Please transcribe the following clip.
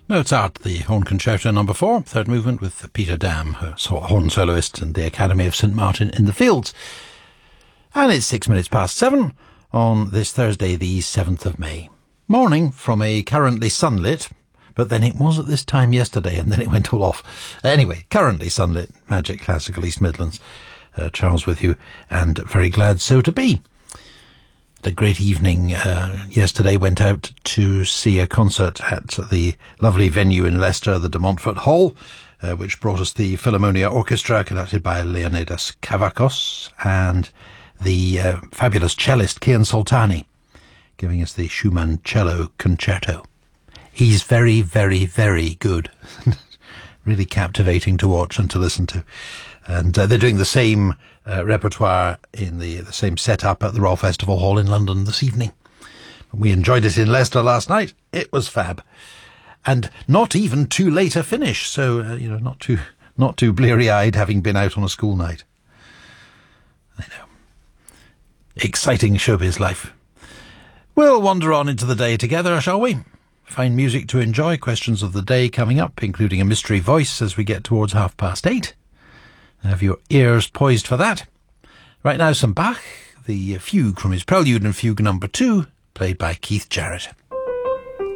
Mozart, the Horn Concerto No. 4, third movement with Peter Dam, horn soloist, and the Academy of St Martin in the Fields. And it's 6 minutes past 7 on this Thursday, the 7th of May. Morning from a currently sunlit, but then it was at this time yesterday and then it went all off. Anyway, currently sunlit Magic Classical East Midlands. Charles with you, and very glad so to be. Had a great evening yesterday, went out to see a concert at the lovely venue in Leicester, the De Montfort Hall, which brought us the Philharmonia Orchestra, conducted by Leonidas Kavakos, and the fabulous cellist Kian Soltani, giving us the Schumann Cello Concerto. He's very, very, very good. Really captivating to watch and to listen to. And they're doing the same repertoire in the same setup at the Royal Festival Hall in London this evening. We enjoyed it in Leicester last night. It was fab. And not even too late a finish, so, not too bleary-eyed having been out on a school night. I know. Exciting showbiz life. We'll wander on into the day together, shall we? Find music to enjoy, questions of the day coming up, including a mystery voice as we get towards 8:30. Have your ears poised for that. Right now, some Bach, the fugue from his Prelude and Fugue No. 2, played by Keith Jarrett.